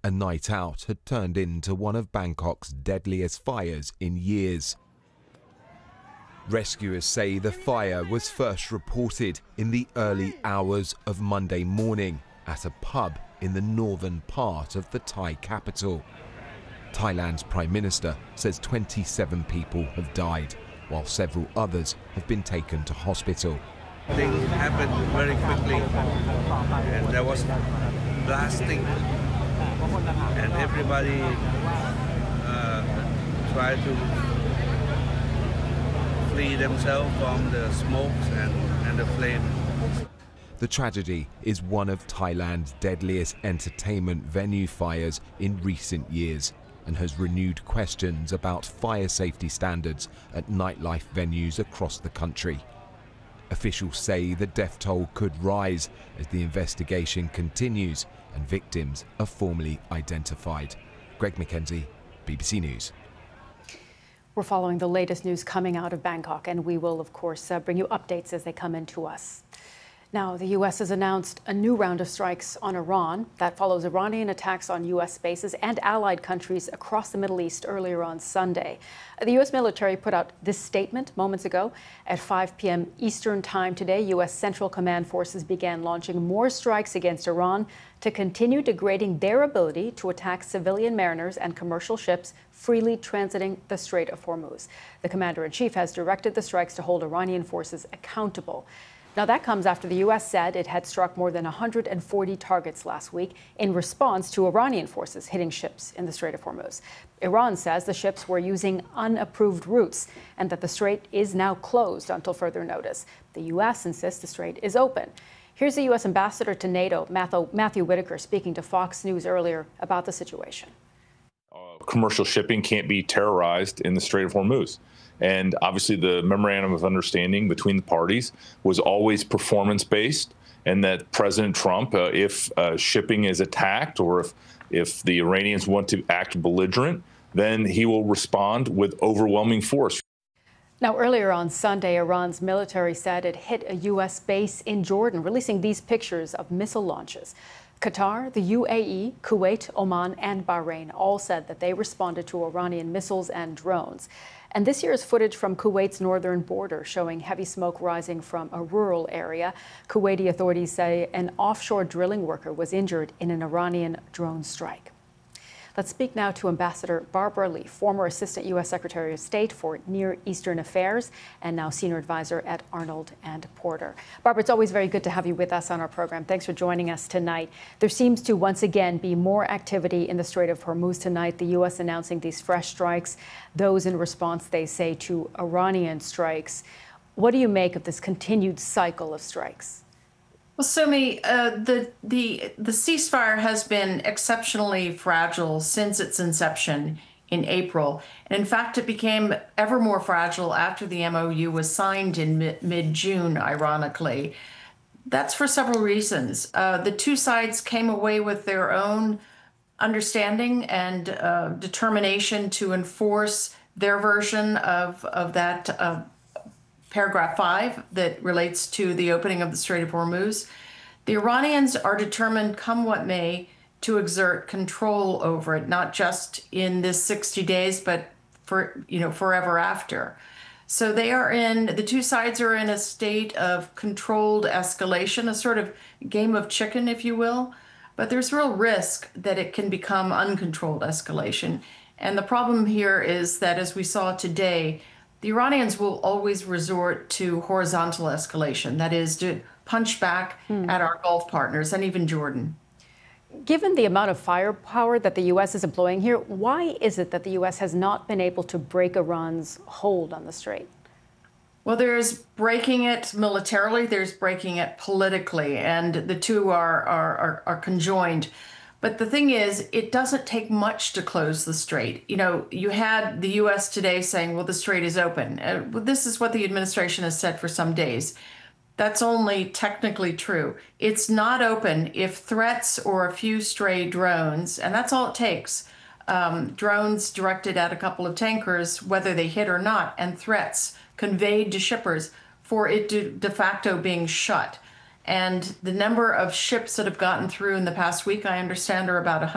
A night out had turned into one of Bangkok's deadliest fires in years. Rescuers say the fire was first reported in the early hours of Monday morning at a pub in the northern part of the Thai capital. Thailand's Prime Minister says 27 people have died, while several others have been taken to hospital. Things happened very quickly, and there was blasting, and everybody tried to flee themselves from the smokes and the flame. The tragedy is one of Thailand's deadliest entertainment venue fires in recent years and has renewed questions about fire safety standards at nightlife venues across the country. Officials say the death toll could rise as the investigation continues and victims are formally identified. Greg McKenzie, BBC News. We're following the latest news coming out of Bangkok, and we will, of course, bring you updates as they come in to us. Now, the U.S. has announced a new round of strikes on Iran. That follows Iranian attacks on U.S. bases and allied countries across the Middle East earlier on Sunday. The U.S. military put out this statement moments ago. At 5 p.m. Eastern Time today, U.S. Central Command forces began launching more strikes against Iran to continue degrading their ability to attack civilian mariners and commercial ships freely transiting the Strait of Hormuz. The commander-in-chief has directed the strikes to hold Iranian forces accountable. Now, that comes after the U.S. said it had struck more than 140 targets last week in response to Iranian forces hitting ships in the Strait of Hormuz. Iran says the ships were using unapproved routes and that the strait is now closed until further notice. The U.S. insists the strait is open. Here's the U.S. ambassador to NATO, Matthew Whitaker, speaking to Fox News earlier about the situation. Commercial shipping can't be terrorized in the Strait of Hormuz. And obviously the memorandum of understanding between the parties was always performance-based, and that President Trump, if shipping is attacked or if the Iranians want to act belligerent, then he will respond with overwhelming force. Now, earlier on Sunday, Iran's military said it hit a U.S. base in Jordan, releasing these pictures of missile launches. Qatar, the UAE, Kuwait, Oman, and Bahrain all said that they responded to Iranian missiles and drones. And this year's footage from Kuwait's northern border showing heavy smoke rising from a rural area. Kuwaiti authorities say an offshore drilling worker was injured in an Iranian drone strike. Let's speak now to Ambassador Barbara Lee, former Assistant U.S. Secretary of State for Near Eastern Affairs and now Senior Advisor at Arnold and Porter. Barbara, it's always very good to have you with us on our program. Thanks for joining us tonight. There seems to once again be more activity in the Strait of Hormuz tonight, the U.S. announcing these fresh strikes, those in response, they say, to Iranian strikes. What do you make of this continued cycle of strikes? Well, Sumi, the ceasefire has been exceptionally fragile since its inception in April. And in fact, it became ever more fragile after the MOU was signed in mid-June, ironically. That's for several reasons. The two sides came away with their own understanding and determination to enforce their version of that Paragraph 5 that relates to the opening of the Strait of Hormuz. The Iranians are determined, come what may, to exert control over it, not just in this 60 days, but for forever after. So the two sides are in a state of controlled escalation, a sort of game of chicken, if you will. But there's real risk that it can become uncontrolled escalation. And the problem here is that, as we saw today, the Iranians will always resort to horizontal escalation, that is, to punch back at our Gulf partners and even Jordan. Given the amount of firepower that the U.S. is employing here, why is it that the U.S. has not been able to break Iran's hold on the strait? Well, there's breaking it militarily, there's breaking it politically, and the two are conjoined. But the thing is, it doesn't take much to close the strait. You had the U.S. today saying, well, the strait is open. This is what the administration has said for some days. That's only technically true. It's not open if threats or a few stray drones, and that's all it takes, drones directed at a couple of tankers, whether they hit or not, and threats conveyed to shippers for it to de facto being shut. And the number of ships that have gotten through in the past week, I understand, are about 100.